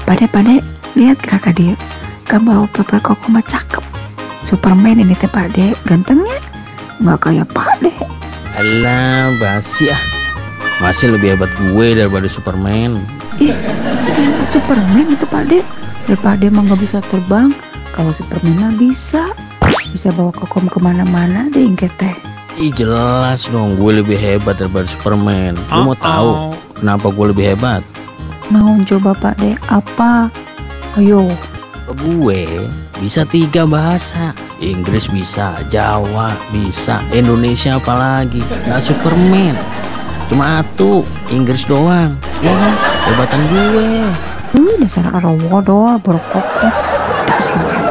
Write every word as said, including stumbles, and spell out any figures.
Pade, pade, lihat kakak dia. Kan bawa paper koko mah cakep. Superman ini teh pade, gantengnya nggak kayak pade. Alah, basi ah. Masih lebih hebat gue daripada Superman. Ih, hebat Superman itu pade. Ya pade mah nggak bisa terbang. Kalau Superman mah bisa. Bisa bawa kokom kemana-mana deh ingke teh. Ih, jelas dong gue lebih hebat daripada Superman. Lu mau tahu kenapa gue lebih hebat? Mau coba pade apa? Ayo. Gue bisa tiga bahasa. Inggris bisa, Jawa bisa, Indonesia apalagi. Gak Superman. Cuma atu, Inggris doang. Ya kan? Hebatan gue. Uh, dasar arawa doa berkokok. Tak sih.